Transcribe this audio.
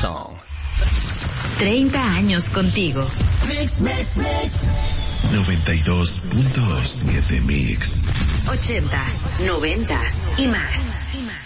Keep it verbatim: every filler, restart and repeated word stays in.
song. treinta años contigo. Mix, mix, mix. noventa y dos punto siete Mix. Ochentas, noventas y más. Y más.